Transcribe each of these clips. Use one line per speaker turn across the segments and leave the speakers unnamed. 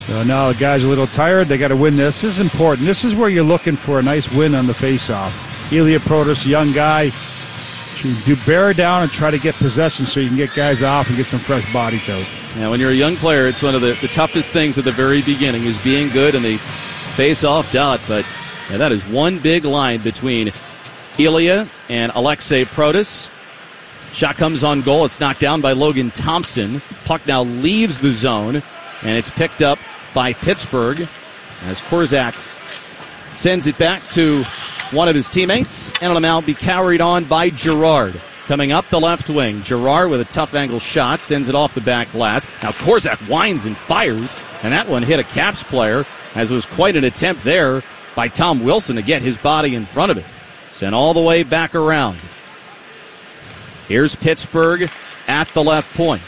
So now the guys are a little tired. They got to win this. This is important. This is where you're looking for a nice win on the faceoff. Ilya Protas, young guy, to bear down and try to get possession so you can get guys off and get some fresh bodies out.
Now, when you're a young player, it's one of the toughest things at the very beginning is being good in the face-off dot. But that is one big line between Ilya and Alexei Protas. Shot comes on goal. It's knocked down by Logan Thompson. Puck now leaves the zone, and it's picked up by Pittsburgh as Korczak sends it back to one of his teammates, and it'll now be carried on by Girard. Coming up the left wing, Girard with a tough angle shot, sends it off the back glass. Now Korczak winds and fires, and that one hit a Caps player, as was quite an attempt there by Tom Wilson to get his body in front of it. Sent all the way back around. Here's Pittsburgh at the left point.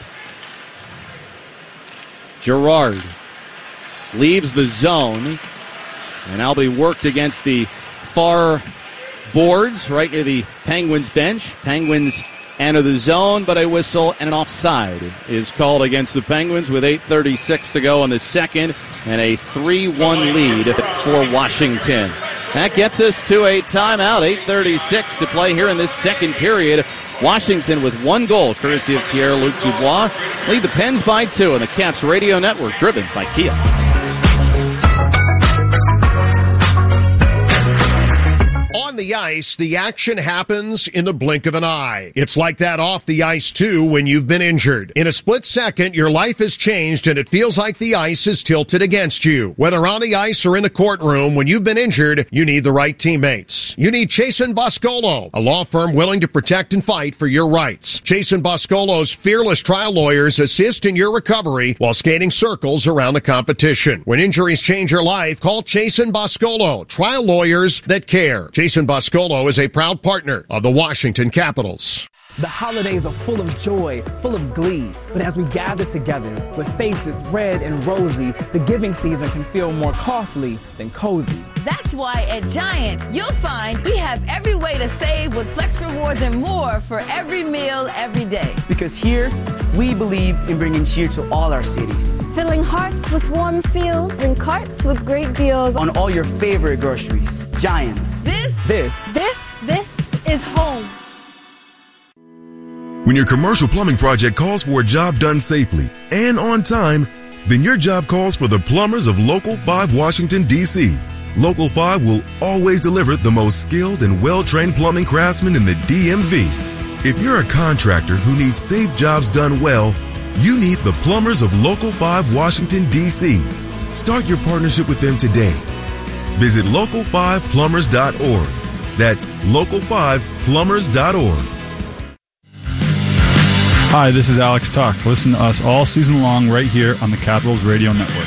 Girard leaves the zone, and now be worked against the far boards right near the Penguins bench. Penguins enter the zone, but a whistle and an offside is called against the Penguins with 8:36 to go in the second, and a 3-1 lead for Washington. That gets us to a timeout. 8:36 to play here in this second period. Washington with one goal, courtesy of Pierre-Luc Dubois, lead the Pens by 2 on the Caps Radio Network, driven by Kia.
On the ice, the action happens in the blink of an eye. It's like that off the ice, too, when you've been injured. In a split second, your life has changed, and it feels like the ice is tilted against you. Whether on the ice or in a courtroom, when you've been injured, you need the right teammates. You need Chasen Boscolo, a law firm willing to protect and fight for your rights. Chasen Boscolo's fearless trial lawyers assist in your recovery while skating circles around the competition. When injuries change your life, call Chasen Boscolo, trial lawyers that care. Chasen Boscolo is a proud partner of the Washington Capitals.
The holidays are full of joy, full of glee. But as we gather together with faces red and rosy, the giving season can feel more costly than cozy.
That's why at Giant, you'll find we have every way to save with Flex Rewards and more for every meal, every day.
Because here, we believe in bringing cheer to all our cities.
Filling hearts with warm feels and carts with great deals.
On all your favorite groceries. Giants.
This is home.
When your commercial plumbing project calls for a job done safely and on time, then your job calls for the plumbers of Local 5 Washington, D.C. Local 5 will always deliver the most skilled and well-trained plumbing craftsmen in the DMV. If you're a contractor who needs safe jobs done well, you need the plumbers of Local 5 Washington, D.C. Start your partnership with them today. Visit local5plumbers.org. That's local5plumbers.org.
Hi, this is Alex Tuck. Listen to us all season long right here on the Capitals Radio Network.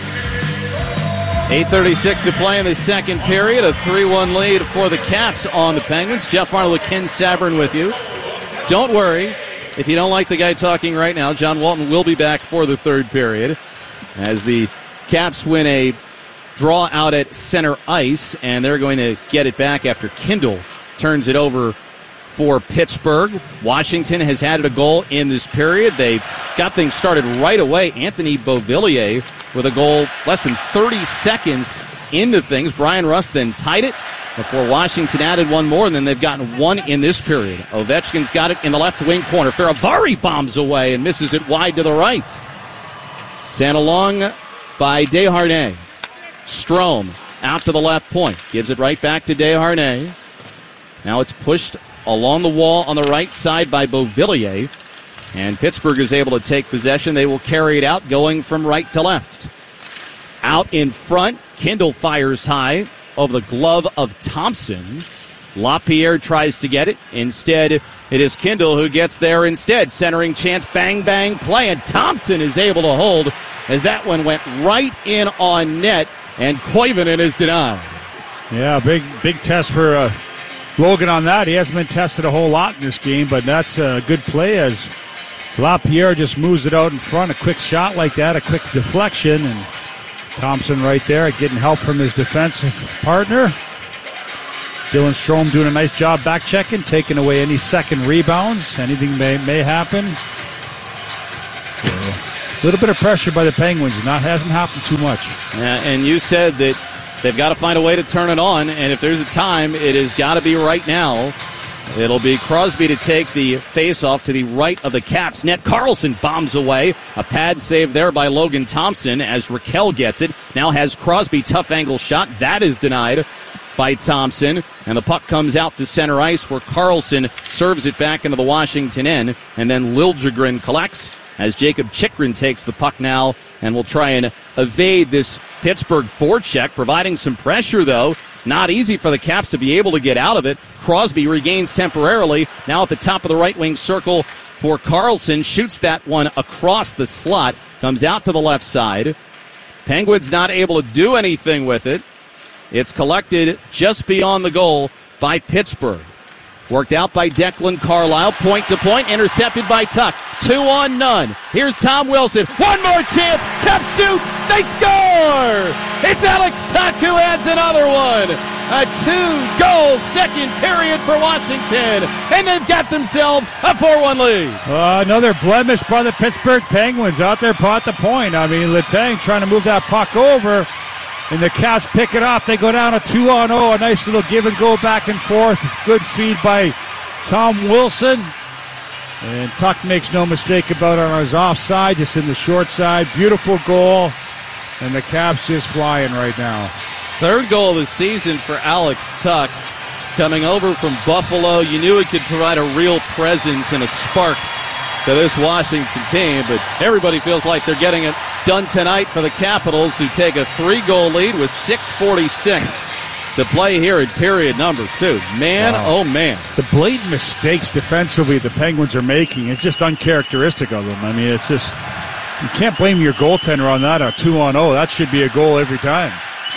8:36 to play in the second period. A 3-1 lead for the Caps on the Penguins. Jeff Arnold, Ken Sabern with you. Don't worry. If you don't like the guy talking right now, John Walton will be back for the third period as the Caps win a draw out at center ice, and they're going to get it back after Kindle turns it over for Pittsburgh. Washington has had a goal in this period. They got things started right away. Anthony Beauvillier with a goal less than 30 seconds into things. Brian Rust then tied it before Washington added one more, and then they've gotten one in this period. Ovechkin's got it in the left wing corner. Faravari bombs away and misses it wide to the right. Sent along by Desharnais. Strome out to the left point. Gives it right back to Desharnais. Now it's pushed along the wall on the right side by Beauvillier. And Pittsburgh is able to take possession. They will carry it out, going from right to left. Out in front, Kindle fires high over the glove of Thompson. LaPierre tries to get it. Instead, it is Kindle who gets there instead. Centering chance, bang, bang, play. And Thompson is able to hold as that one went right in on net. And Koivunen is denied.
Yeah, big test for Logan on that. He hasn't been tested a whole lot in this game, but that's a good play as LaPierre just moves it out in front. A quick shot like that, a quick deflection, and Thompson right there getting help from his defensive partner. Dylan Strome doing a nice job back checking, taking away any second rebounds. Anything may happen. So A little bit of pressure by the Penguins. Hasn't happened too much.
And you said that they've got to find a way to turn it on, and if there's a time, it has got to be right now. It'll be Crosby to take the face-off to the right of the Caps net. Carlson bombs away. A pad save there by Logan Thompson as Raquel gets it. Now has Crosby, tough angle shot. That is denied by Thompson. And the puck comes out to center ice where Carlson serves it back into the Washington end. And then Liljegren collects as Jacob Chychrun takes the puck now and will try and evade this Pittsburgh forecheck, providing some pressure, though. Not easy for the Caps to be able to get out of it. Crosby regains temporarily. Now at the top of the right wing circle for Carlson. Shoots that one across the slot. Comes out to the left side. Penguins not able to do anything with it. It's collected just beyond the goal by Pittsburgh. Worked out by Declan Carlisle. Point to point. Intercepted by Tuck. 2-on-0. Here's Tom Wilson. One more chance. Caps shoot. They score! It's Alex Tuck who adds another one. A 2-goal second period for Washington. And they've got themselves a 4-1 lead.
Another blemish by the Pittsburgh Penguins out there at the point. I mean, Letang trying to move that puck over. And the Caps pick it up. They go down a 2-on-0. A nice little give and go back and forth. Good feed by Tom Wilson. And Tuck makes no mistake about it on his offside, just in the short side. Beautiful goal. And the Caps just flying right now.
Third goal of the season for Alex Tuck. Coming over from Buffalo. You knew he could provide a real presence and a spark to this Washington team, but everybody feels like they're getting it done tonight for the Capitals, who take a 3-goal lead with 6:46 to play here in period number 2. Man, wow. Oh man.
The blatant mistakes defensively the Penguins are making, it's just uncharacteristic of them. I mean, it's just, you can't blame your goaltender on that, a 2-on-0. That should be a goal every time.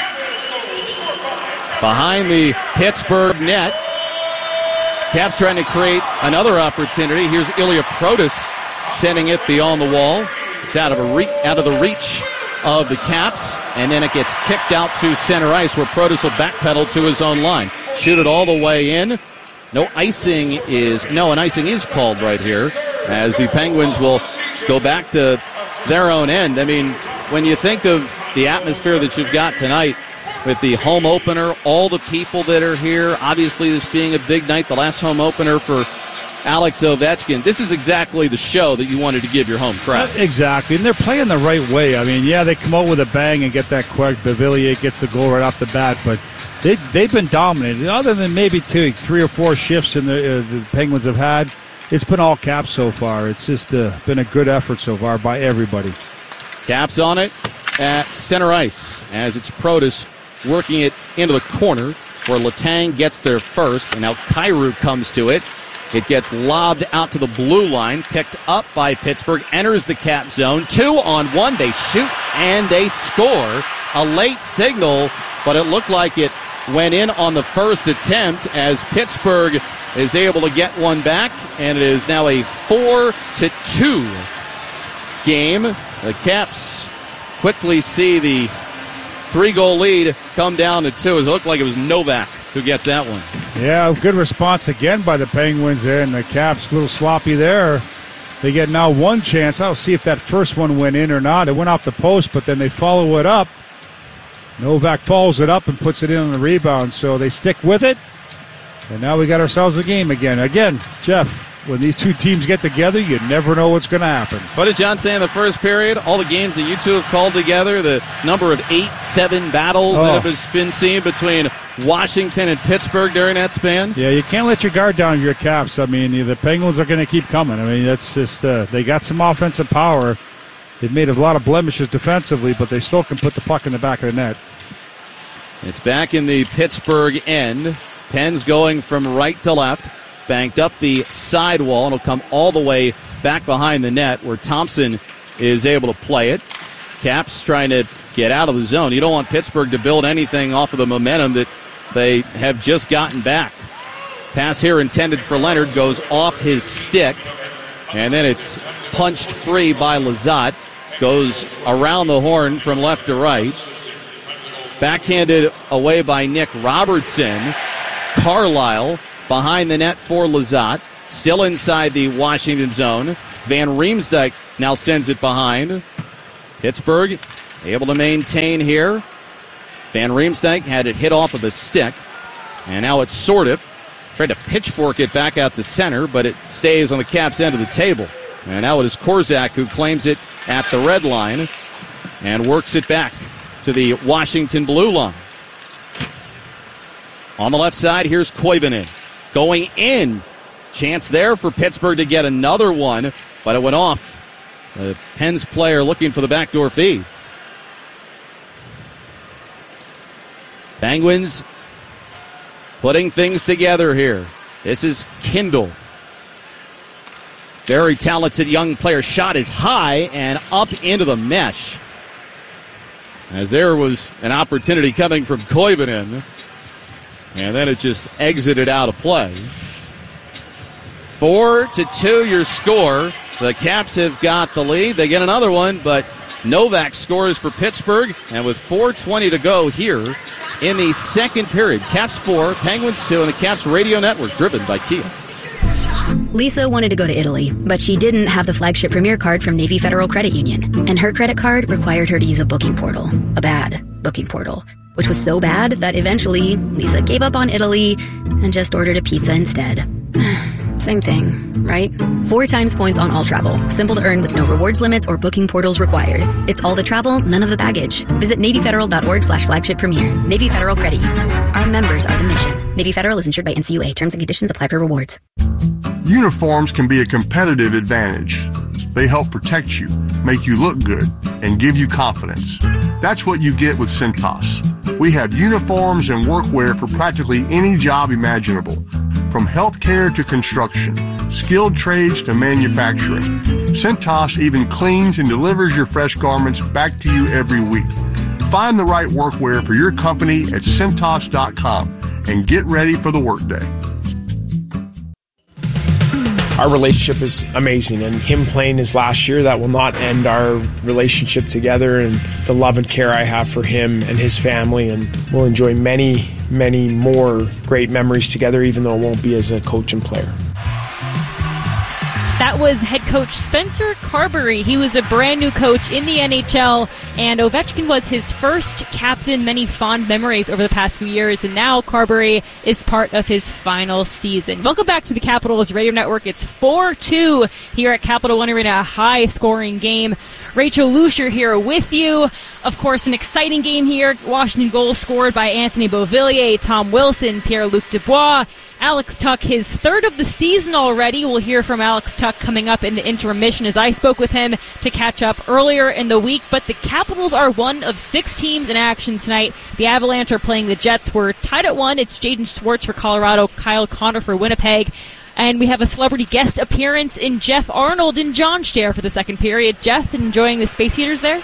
Behind the Pittsburgh net, Caps trying to create another opportunity. Here's Ilya Protas sending it beyond the wall. It's out of the reach of the Caps, and then it gets kicked out to center ice where Protas will backpedal to his own line. Shoot it all the way in. An icing is called right here as the Penguins will go back to their own end. I mean, when you think of the atmosphere that you've got tonight, with the home opener, all the people that are here, obviously this being a big night, the last home opener for Alex Ovechkin, this is exactly the show that you wanted to give your home crowd.
Exactly, and they're playing the right way. I mean, yeah, they come out with a bang and get that quick. Beauvillier gets the goal right off the bat, but they've been dominated. Other than maybe 3 or 4 shifts in the Penguins have had, it's been all Caps so far. It's just been a good effort so far by everybody.
Caps on it at center ice as it's Protas working it into the corner where Letang gets there first, and now Kyrou comes to it. It gets lobbed out to the blue line, picked up by Pittsburgh, enters the Cap zone. 2-on-1, they shoot and they score. A late signal, but it looked like it went in on the first attempt as Pittsburgh is able to get one back, and it is now a 4-2 game. The Caps quickly see the 3-goal lead come down to 2, as it looked like it was Novak who gets that one.
Yeah, good response again by the Penguins there, and the Caps a little sloppy there. They get now one chance. I'll see if that first one went in or not. It went off the post, but then they follow it up. Novak follows it up and puts it in on the rebound, so they stick with it. And now we got ourselves a game again. Again, Jeff, when these two teams get together, you never know what's going to happen.
What did John say in the first period? All the games that you two have called together, the number of 8-7 battles that have been seen between Washington and Pittsburgh during that span?
Yeah, you can't let your guard down if you're Caps. I mean, the Penguins are going to keep coming. I mean, that's just, they got some offensive power. They've made a lot of blemishes defensively, but they still can put the puck in the back of the net.
It's back in the Pittsburgh end. Penn's going from right to left. Banked up the sidewall, and it'll come all the way back behind the net where Thompson is able to play it. Caps trying to get out of the zone. You don't want Pittsburgh to build anything off of the momentum that they have just gotten back. Pass here intended for Leonard goes off his stick, and then it's punched free by Lizotte. Goes around the horn from left to right. Backhanded away by Nick Robertson. Carlisle behind the net for Lizotte. Still inside the Washington zone. Van Riemsdyk now sends it behind. Pittsburgh able to maintain here. Van Riemsdyk had it hit off of a stick. And now it's Sordiff. Tried to pitchfork it back out to center, but it stays on the Caps' end of the table. And now it is Korczak who claims it at the red line and works it back to the Washington blue line. On the left side, here's Koivunen going in. Chance there for Pittsburgh to get another one, but it went off. The Pens player looking for the backdoor feed. Penguins putting things together here. This is Kindle. Very talented young player. Shot is high and up into the mesh. As there was an opportunity coming from Koivunen. And then it just exited out of play. 4-2 your score. The Caps have got the lead. They get another one, but Novak scores for Pittsburgh. And with 4:20 to go here in the second period, Caps 4, Penguins 2 on the Caps Radio Network, driven by Kia.
Lisa wanted to go to Italy, but she didn't have the flagship Premier card from Navy Federal Credit Union. And her credit card required her to use a booking portal. A bad booking portal. Which was so bad that eventually Lisa gave up on Italy and just ordered a pizza instead. Same thing, right? 4 times points on all travel. Simple to earn with no rewards limits or booking portals required. It's all the travel, none of the baggage. Visit NavyFederal.org/flagship premier. Navy Federal Credit Union. Our members are the mission. Navy Federal is insured by NCUA. Terms and conditions apply for rewards.
Uniforms can be a competitive advantage. They help protect you, make you look good, and give you confidence. That's what you get with Cintas. We have uniforms and workwear for practically any job imaginable, from healthcare to construction, skilled trades to manufacturing. Cintas even cleans and delivers your fresh garments back to you every week. Find the right workwear for your company at Cintas.com and get ready for the workday.
Our relationship is amazing, and him playing his last year, that will not end our relationship together, and the love and care I have for him and his family, and we'll enjoy many, many more great memories together, even though it won't be as a coach and player.
That was head coach Spencer Carbery. He was a brand new coach in the NHL, and Ovechkin was his first captain. Many fond memories over the past few years, and now Carbery is part of his final season. Welcome back to the Capitals Radio Network. It's 4-2 here at Capital One Arena, a high-scoring game. Rachel Lucier here with you. Of course, an exciting game here. Washington goals scored by Anthony Beauvillier, Tom Wilson, Pierre-Luc Dubois, Alex Tuch, his third of the season already. We'll hear from Alex Tuch coming up in the intermission as I spoke with him to catch up earlier in the week. But the Capitals are one of 6 teams in action tonight. The Avalanche are playing the Jets. We're tied at 1. It's Jaden Schwartz for Colorado, Kyle Connor for Winnipeg. And we have a celebrity guest appearance in Jeff Arnold in John's chair for the second period. Jeff, enjoying the space heaters there?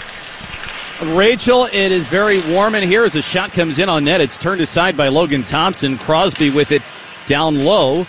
Rachel, it is very warm in here as a shot comes in on net. It's turned aside by Logan Thompson. Crosby with it down low,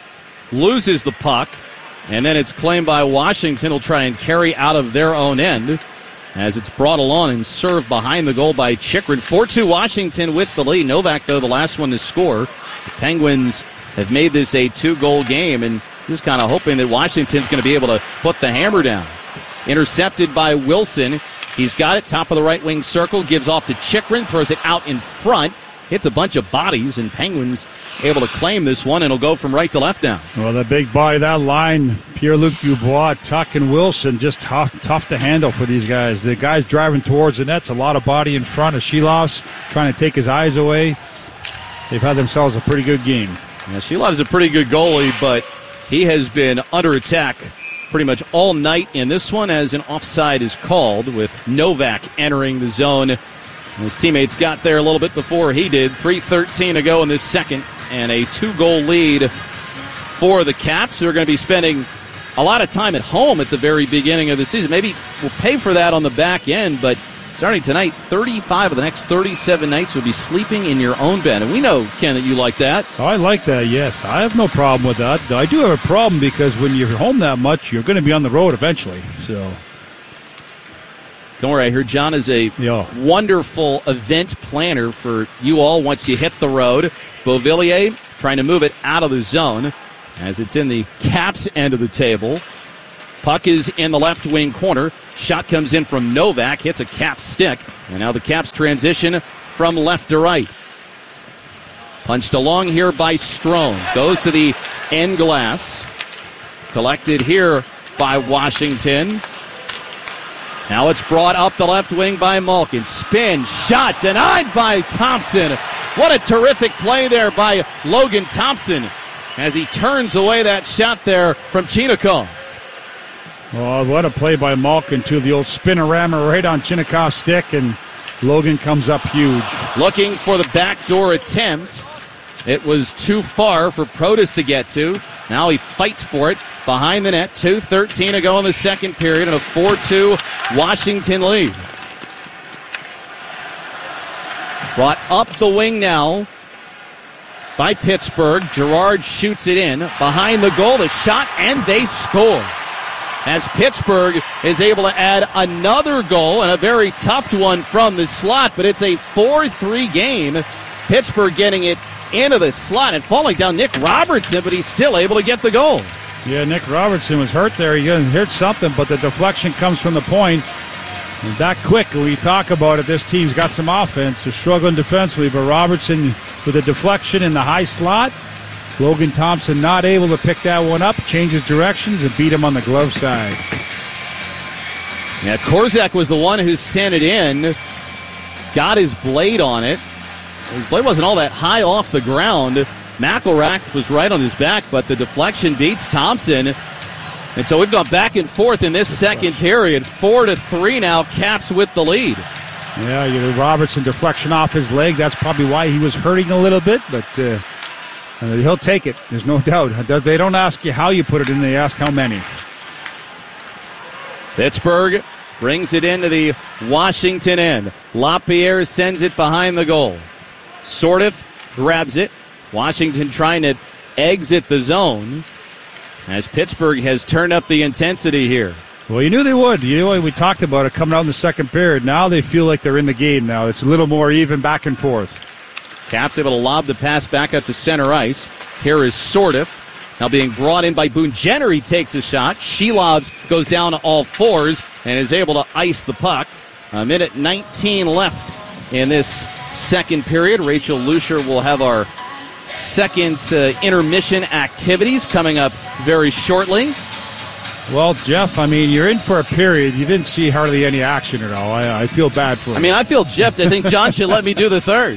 loses the puck, and then it's claimed by Washington. Will try and carry out of their own end as it's brought along and served behind the goal by Chychrun. 4-2 Washington with the lead. Novak, though, the last one to score. The Penguins have made this a 2-goal game, and just kind of hoping that Washington's going to be able to put the hammer down. Intercepted by Wilson. He's got it, top of the right wing circle, gives off to Chychrun, throws it out in front. Hits a bunch of bodies, and Penguins able to claim this one, and it'll go from right to left now.
Well, the big body, that line, Pierre-Luc Dubois, Tuch, and Wilson, just tough to handle for these guys. The guys driving towards the nets, a lot of body in front of Shilov's, trying to take his eyes away. They've had themselves a pretty good game.
Yeah, Shilov's a pretty good goalie, but he has been under attack pretty much all night in this one as an offside is called with Novak entering the zone. His teammates got there a little bit before he did. 3:13 to go in this second, and a 2-goal lead for the Caps, who are going to be spending a lot of time at home at the very beginning of the season. Maybe we'll pay for that on the back end, but starting tonight, 35 of the next 37 nights will be sleeping in your own bed. And we know, Ken, that you like that.
Oh, I like that, yes. I have no problem with that. I do have a problem because when you're home that much, you're going to be on the road eventually, so...
Don't worry, I heard John is a wonderful event planner for you all once you hit the road. Beauvillier trying to move it out of the zone as it's in the Caps end of the table. Puck is in the left wing corner. Shot comes in from Novak, hits a Caps stick. And now the Caps transition from left to right. Punched along here by Strome. Goes to the end glass. Collected here by Washington. Now it's brought up the left wing by Malkin. Spin, shot, denied by Thompson. What a terrific play there by Logan Thompson as he turns away that shot there from Chinakhov.
Oh, what a play by Malkin, too. The old spinorama right on Chinakhov's stick, and Logan comes up huge.
Looking for the backdoor attempt. It was too far for Protas to get to. Now he fights for it behind the net. 2:13 to go in the second period, and a 4-2 Washington lead. Brought up the wing now by Pittsburgh. Girard shoots it in behind the goal. The shot, and they score. As Pittsburgh is able to add another goal, and a very tough one from the slot, but it's a 4-3 game. Pittsburgh getting it into the slot and falling down Nick Robertson, but he's still able to get the goal.
Yeah, Nick Robertson was hurt there. He hit something, but the deflection comes from the point. And that quick, when we talk about it, this team's got some offense. They're struggling defensively, but Robertson with a deflection in the high slot. Logan Thompson not able to pick that one up, changes directions, and beat him on the glove side.
Yeah, Korzak was the one who sent it in, got his blade on it. His blade wasn't all that high off the ground. McElrath was right on his back, but the deflection beats Thompson. And so we've gone back and forth in this second period. 4-3 now, Caps with the lead.
Yeah, Robertson deflection off his leg. That's probably why he was hurting a little bit, but he'll take it. There's no doubt. They don't ask you how you put it in, they ask how many.
Pittsburgh brings it into the Washington end. LaPierre sends it behind the goal. Sortif grabs it. Washington trying to exit the zone as Pittsburgh has turned up the intensity here.
Well, you knew they would. We talked about it coming out in the second period. Now they feel like they're in the game now. It's a little more even back and forth.
Caps able to lob the pass back up to center ice. Here is Sortif. Now being brought in by Boone Jenner. He takes a shot. Shelovs goes down to all fours and is able to ice the puck. A minute 19 left in this second period. Rachel Lucier will have our second intermission activities coming up very shortly.
Well, Jeff, you're in for a period. You didn't see hardly any action at all. I feel bad for you.
I feel gypped. I think John should let me do the third.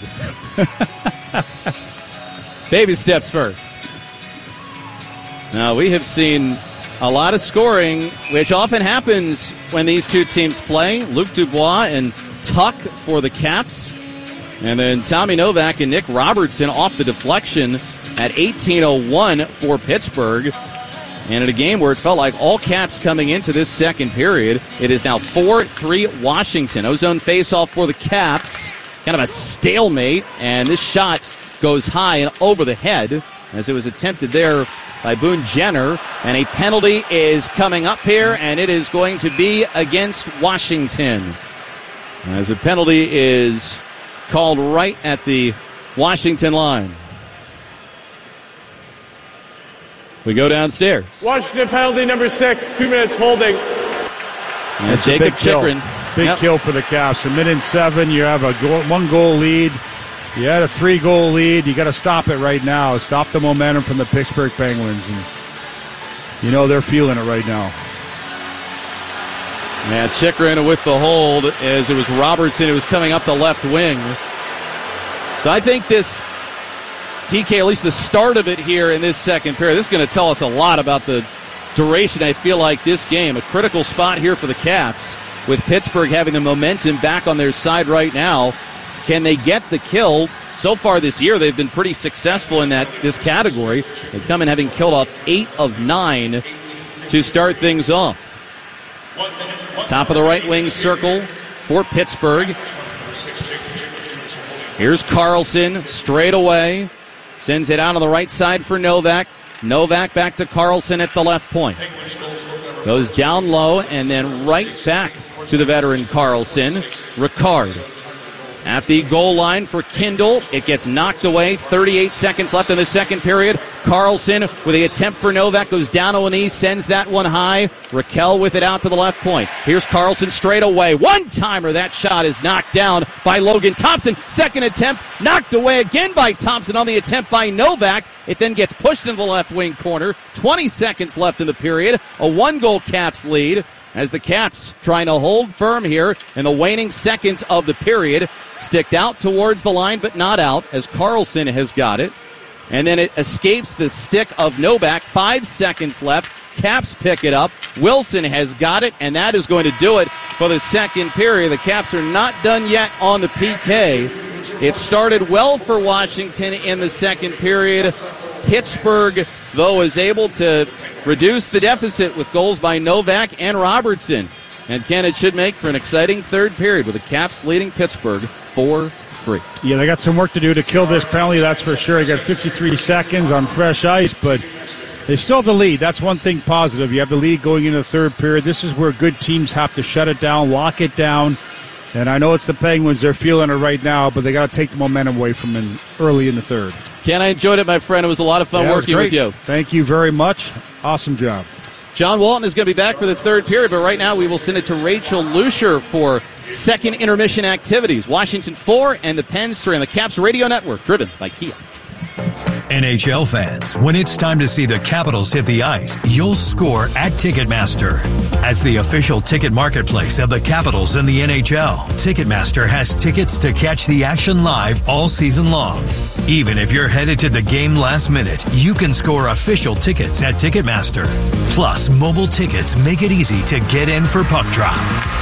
Baby steps first. Now, we have seen a lot of scoring, which often happens when these two teams play. Luc Dubois and Tuck for the Caps. And then Tommy Novak and Nick Robertson off the deflection at 18:01 for Pittsburgh. And in a game where it felt like all Caps coming into this second period, it is now 4-3 Washington. Ozone faceoff for the Caps. Kind of a stalemate. And this shot goes high and over the head as it was attempted there by Boone Jenner. And a penalty is coming up here, and it is going to be against Washington. As a penalty is called right at the Washington line. We go downstairs.
Washington penalty number 6, 2 minutes holding.
And Jacob Chychrun.
Big kill for the Caps. A minute and 7, you have a 1-goal lead. You had a 3-goal lead. You got to stop it right now. Stop the momentum from the Pittsburgh Penguins. And they're feeling it right now.
Yeah, Chychrun with the hold as it was Robertson who was coming up the left wing. So I think this PK, at least the start of it here in this second period, this is going to tell us a lot about the duration, I feel like, this game. A critical spot here for the Caps with Pittsburgh having the momentum back on their side right now. Can they get the kill? So far this year, they've been pretty successful in this category. They come in having killed off 8 of 9 to start things off. Top of the right wing circle for Pittsburgh. Here's Carlson straight away. Sends it out on the right side for Novak. Novak back to Carlson at the left point. Goes down low and then right back to the veteran Carlson. Ricard. At the goal line for Kindle, it gets knocked away. 38 seconds left in the second period. Carlson with the attempt for Novak, goes down on a knee, sends that one high. Raquel with it out to the left point. Here's Carlson straight away. One-timer. That shot is knocked down by Logan Thompson. Second attempt, knocked away again by Thompson on the attempt by Novak. It then gets pushed into the left wing corner. 20 seconds left in the period. A one-goal Caps lead, as the Caps trying to hold firm here in the waning seconds of the period. Sticked out towards the line, but not out, as Carlson has got it. And then it escapes the stick of Novak. 5 seconds left. Caps pick it up. Wilson has got it, and that is going to do it for the second period. The Caps are not done yet on the PK. It started well for Washington in the second period. Pittsburgh, though, is able to reduce the deficit with goals by Novak and Robertson. And Ken, it should make for an exciting third period with the Caps leading Pittsburgh 4-3.
Yeah, they got some work to do to kill this penalty, that's for sure. They got 53 seconds on fresh ice, but they still have the lead. That's one thing positive. You have the lead going into the third period. This is where good teams have to shut it down, lock it down. And I know it's the Penguins. They're feeling it right now, but they got to take the momentum away from them early in the third.
Ken, I enjoyed it, my friend. It was a lot of fun working with you.
Thank you very much. Awesome job.
John Walton is going to be back for the third period, but right now we will send it to Rachel Lucier for second intermission activities. Washington 4 and the Pens 3 on the Caps Radio Network, driven by Kia.
NHL fans, when it's time to see the Capitals hit the ice, you'll score at Ticketmaster. As the official ticket marketplace of the Capitals and the NHL, Ticketmaster has tickets to catch the action live all season long. Even if you're headed to the game last minute, you can score official tickets at Ticketmaster. Plus, mobile tickets make it easy to get in for puck drop.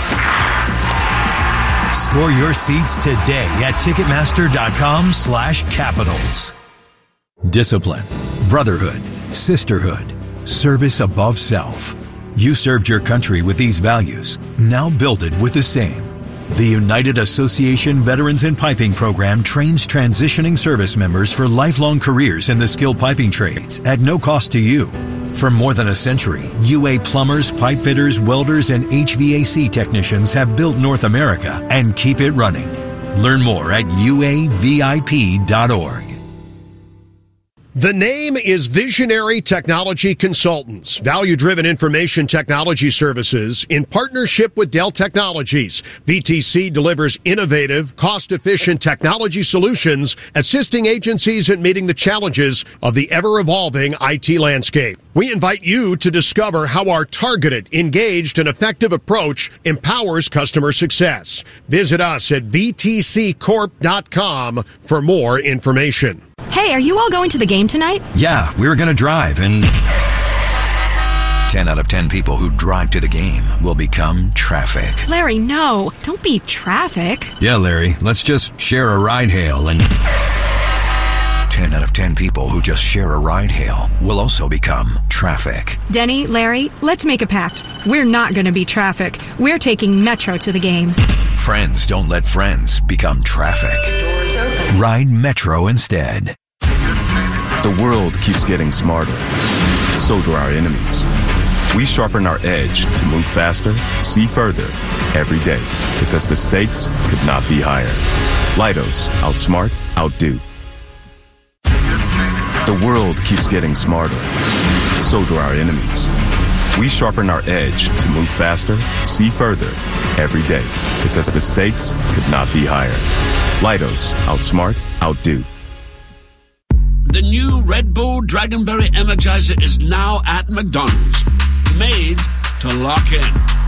Score your seats today at Ticketmaster.com/Capitals. Discipline, brotherhood, sisterhood, service above self. You served your country with these values. Now build it with the same. The United Association Veterans in Piping Program trains transitioning service members for lifelong careers in the skilled piping trades at no cost to you. For more than a century, UA plumbers, pipe fitters, welders, and HVAC technicians have built North America and keep it running. Learn more at uavip.org.
The name is Visionary Technology Consultants, value-driven information technology services in partnership with Dell Technologies. VTC delivers innovative, cost-efficient technology solutions, assisting agencies in meeting the challenges of the ever-evolving IT landscape. We invite you to discover how our targeted, engaged, and effective approach empowers customer success. Visit us at vtccorp.com for more information.
Hey, are you all going to the game tonight?
Yeah, we were going to drive, and 10 out of 10 people who drive to the game will become traffic.
Larry, no. Don't be traffic.
Yeah, Larry, let's just share a ride hail, and 10 out of 10 people who just share a ride hail will also become traffic.
Denny, Larry, let's make a pact. We're not going to be traffic. We're taking Metro to the game.
Friends don't let friends become traffic. Ride Metro instead.
The world keeps getting smarter. So do our enemies. We sharpen our edge to move faster, see further, every day, because the stakes could not be higher. Leidos, outsmart, outdo. The world keeps getting smarter. So do our enemies. We sharpen our edge to move faster, see further, every day, because the stakes could not be higher. Leidos, outsmart, outdo.
The new Red Bull Dragonberry Energizer is now at McDonald's. Made to lock in.